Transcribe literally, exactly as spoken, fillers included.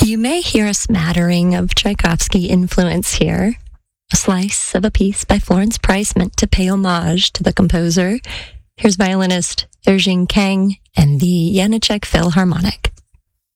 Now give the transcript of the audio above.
You may hear a smattering of Tchaikovsky influence here. A slice of a piece by Florence Price meant to pay homage to the composer. Here's violinist Erjing Kang and the Janáček Philharmonic.